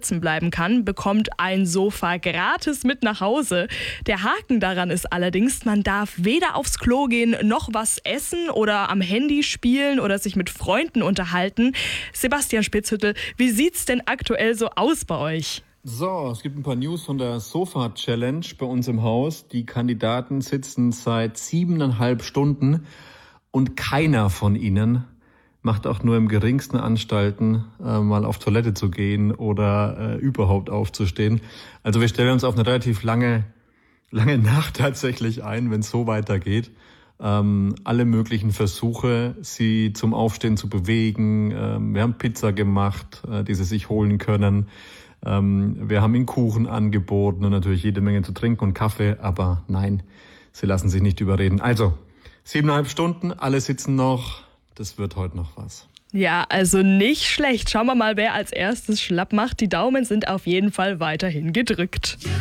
sitzen bleiben kann, bekommt ein Sofa gratis mit nach Hause. Der Haken daran ist allerdings, man darf weder aufs Klo gehen, noch was essen oder am Handy spielen oder sich mit Freunden unterhalten. Sebastian Spitzhüttel, wie sieht's denn aktuell so aus bei euch? So, es gibt ein paar News von der Sofa-Challenge bei uns im Haus. Die Kandidaten sitzen seit 7,5 Stunden und keiner von ihnen macht auch nur im geringsten Anstalten, mal auf Toilette zu gehen oder überhaupt aufzustehen. Also wir stellen uns auf eine relativ lange Nacht tatsächlich ein, wenn es so weitergeht. Alle möglichen Versuche, sie zum Aufstehen zu bewegen. Wir haben Pizza gemacht, die sie sich holen können. Wir haben ihnen Kuchen angeboten und natürlich jede Menge zu trinken und Kaffee, aber nein, sie lassen sich nicht überreden. Also 7,5 Stunden, alle sitzen noch, das wird heute noch was. Ja, also nicht schlecht. Schauen wir mal, wer als erstes schlapp macht. Die Daumen sind auf jeden Fall weiterhin gedrückt.